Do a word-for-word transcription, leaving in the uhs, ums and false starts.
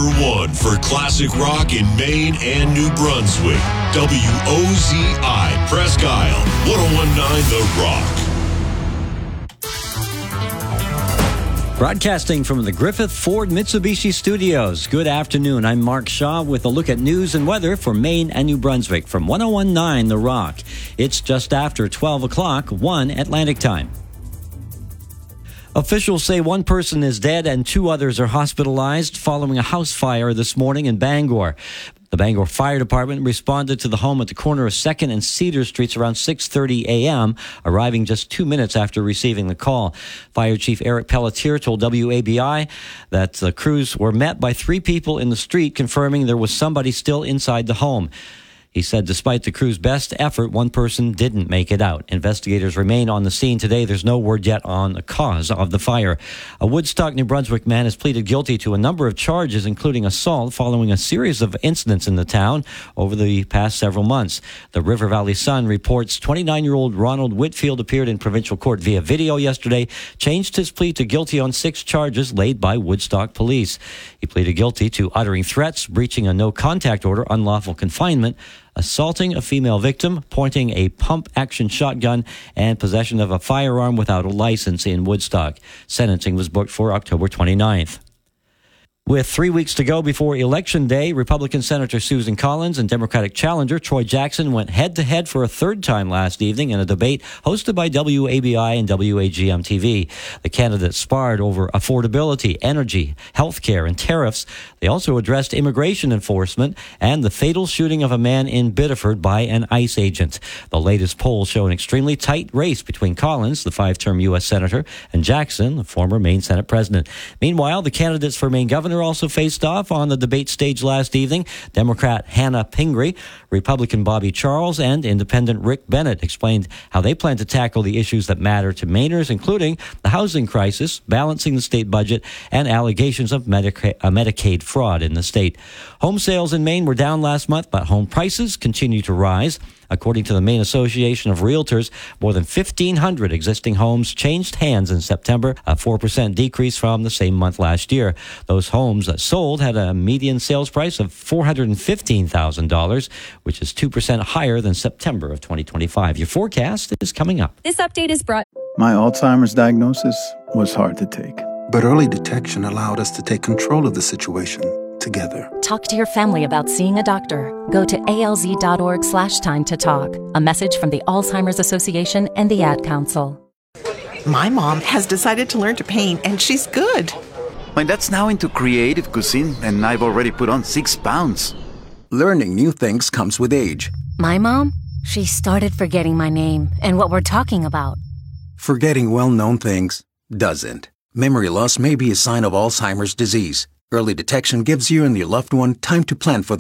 one for classic rock in Maine and New Brunswick. W O Z I, Presque Isle, ten nineteen The Rock. Broadcasting from the Griffith Ford Mitsubishi Studios. Good afternoon. I'm Mark Shaw with a look at news and weather for Maine and New Brunswick from ten nineteen The Rock. It's just after twelve o'clock, one Atlantic time. Officials say one person is dead and two others are hospitalized following a house fire this morning in Bangor. The Bangor Fire Department responded to the home at the corner of second and Cedar Streets around six thirty a.m., arriving just two minutes after receiving the call. Fire Chief Eric Pelletier told W A B I that the crews were met by three people in the street, confirming there was somebody still inside the home. He said despite the crew's best effort, one person didn't make it out. Investigators remain on the scene today. There's no word yet on the cause of the fire. A Woodstock, New Brunswick man has pleaded guilty to a number of charges, including assault, following a series of incidents in the town over the past several months. The River Valley Sun reports twenty-nine-year-old Ronald Whitfield appeared in provincial court via video yesterday, changed his plea to guilty on six charges laid by Woodstock police. He pleaded guilty to uttering threats, breaching a no-contact order, unlawful confinement, assaulting a female victim, pointing a pump-action shotgun, and possession of a firearm without a license in Woodstock. Sentencing was booked for October twenty-ninth. With three weeks to go before Election Day, Republican Senator Susan Collins and Democratic challenger Troy Jackson went head-to-head for a third time last evening in a debate hosted by W A B I and W A G M T V. The candidates sparred over affordability, energy, health care, and tariffs. They also addressed immigration enforcement and the fatal shooting of a man in Biddeford by an ICE agent. The latest polls show an extremely tight race between Collins, the five-term U S Senator, and Jackson, the former Maine Senate President. Meanwhile, the candidates for Maine Governor also faced off on the debate stage last evening. Democrat Hannah Pingree, Republican Bobby Charles, and Independent Rick Bennett explained how they plan to tackle the issues that matter to Mainers, including the housing crisis, balancing the state budget, and allegations of Medica- uh, Medicaid fraud in the state. Home sales in Maine were down last month, but home prices continue to rise. According to the Maine Association of Realtors, more than fifteen hundred existing homes changed hands in September, a four percent decrease from the same month last year. Those homes that sold had a median sales price of four hundred fifteen thousand dollars, which is two percent higher than September of twenty twenty-five. Your forecast is coming up. This update is brought... My Alzheimer's diagnosis was hard to take. But early detection allowed us to take control of the situation together. Talk to your family about seeing a doctor. Go to alz.org slash time to talk. A message from the Alzheimer's Association and the Ad Council. My mom has decided to learn to paint, and she's good. My dad's now into creative cuisine, and I've already put on six pounds. Learning new things comes with age. My mom? She started forgetting my name and what we're talking about. Forgetting well-known things doesn't. Memory loss may be a sign of Alzheimer's disease. Early detection gives you and your loved one time to plan for the